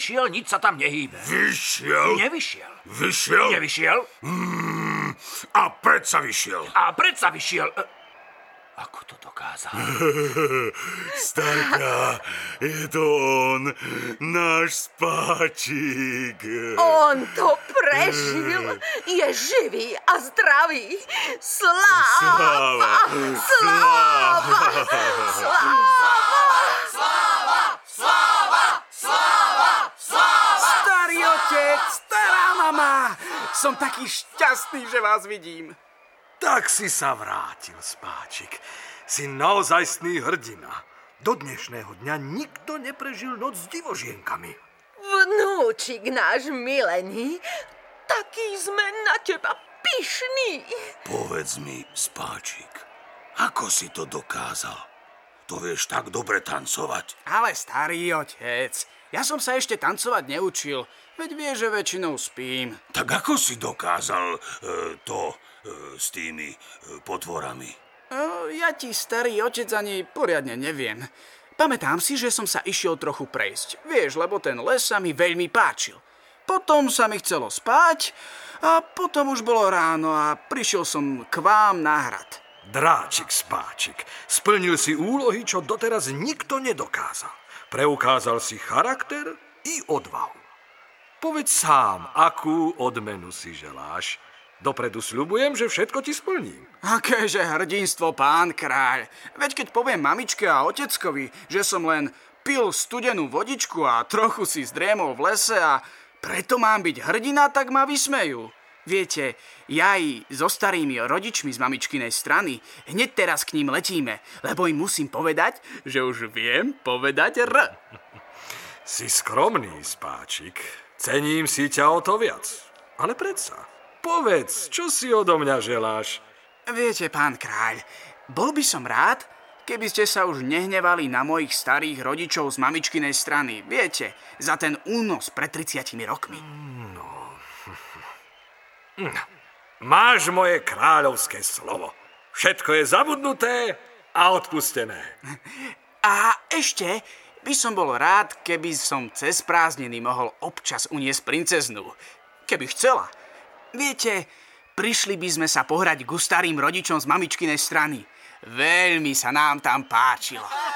vyšiel, nič sa tam nehýbe. Vyšiel? Nevyšiel. Vyšiel? Nevyšiel? A predsa vyšiel. A predsa vyšiel. Ako to dokázal? Starka, je to on, náš spáčik. On to prežil. Je živý a zdravý. Sláva! Sláva! Sláva! Starý otec, stará mama. Som taký šťastný, že vás vidím. Tak si sa vrátil, spáčik. Si naozajstný hrdina. Do dnešného dňa nikto neprežil noc s divožienkami. Vnúčik náš milený, taký sme na teba pyšní. Povedz mi, spáčik, ako si to dokázal? To vieš tak dobre tancovať. Ale starý otec, ja som sa ešte tancovať neučil. Veď vieš, že väčšinou spím. Tak ako si dokázal to s tými potvorami? Ja ti, starý otec, ani poriadne neviem. Pamätám si, že som sa išiel trochu prejsť. Vieš, lebo ten les sa mi veľmi páčil. Potom sa mi chcelo spať a potom už bolo ráno a prišiel som k vám na hrad. Dráčik, spáčik, splnil si úlohy, čo doteraz nikto nedokázal. Preukázal si charakter i odvahu. Povedz sám, akú odmenu si želáš. Dopredu sľubujem, že všetko ti splním. Akéže hrdinstvo, pán kráľ. Veď keď poviem mamičke a oteckovi, že som len pil studenú vodičku a trochu si zdriemol v lese a preto mám byť hrdina, tak ma vysmejú. Viete, ja i so starými rodičmi z mamičkinej strany hneď teraz k ním letíme, lebo im musím povedať, že už viem povedať R. Si skromný, spáčik. Cením si ťa o to viac. Ale predsa, povedz, čo si odo mňa želáš? Viete, pán kráľ, bol by som rád, keby ste sa už nehnevali na mojich starých rodičov z mamičkinej strany. Viete, za ten únos pred 30 rokmi. Máš moje kráľovské slovo. Všetko je zabudnuté a odpustené. A ešte by som bol rád, keby som cez prázdniny mohol občas uniesť princeznu. Keby chcela. Viete, prišli by sme sa pohrať ku starým rodičom z mamičkinej strany. Veľmi sa nám tam páčilo.